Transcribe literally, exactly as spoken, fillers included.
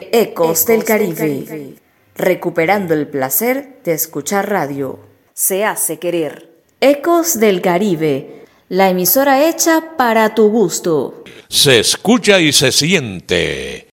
de Ecos del Caribe, recuperando el placer de escuchar radio. Se hace querer. Ecos del Caribe, la emisora hecha para tu gusto. Se escucha y se siente